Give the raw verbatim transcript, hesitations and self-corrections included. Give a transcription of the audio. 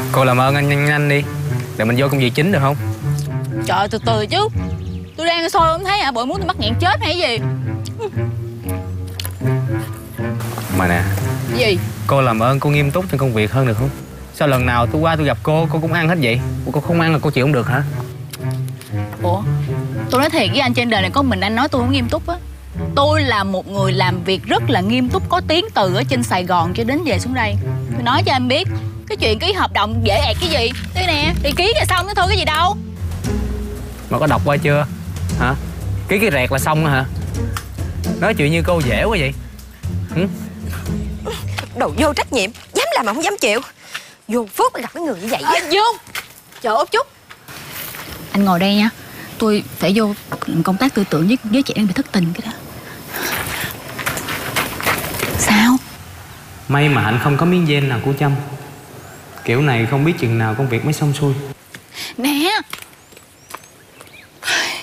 Cô làm ơn anh nhanh nhanh đi, để mình vô công việc chính được không? Trời, từ từ chứ. Tôi đang soi không thấy hả? Bộ muốn tôi mắc nghẹn chết hay gì? Mà nè, Gì? cô làm ơn cô nghiêm túc trong công việc hơn được không? Sao lần nào tôi qua tôi gặp cô, cô cũng ăn hết vậy? Cô không ăn là cô chịu không được hả? Ủa, tôi nói thiệt với anh, trên đời này có mình anh nói tôi không nghiêm túc á. Tôi là một người làm việc rất là nghiêm túc, có tiếng từ ở trên Sài Gòn cho đến về xuống đây. Tôi nói cho anh biết, cái chuyện ký hợp đồng dễ ẹt cái gì. Đây nè, thì ký là xong, nó thôi cái gì đâu. Mà có đọc qua chưa? Hả? Ký cái rẹt là xong hả? Nói chuyện như cô dễ quá vậy. Ừ? Đồ vô trách nhiệm, dám làm mà không dám chịu. Vô phước mà gặp cái người như vậy. À, Dương, chờ Út chút. Anh ngồi đây nha. Tôi phải vô làm công tác tư tưởng với với chị đang bị thất tình cái đó. Sao? May mà Hạnh không có miếng gen nào của Trâm. Kiểu này không biết chừng nào công việc mới xong xuôi. Nè,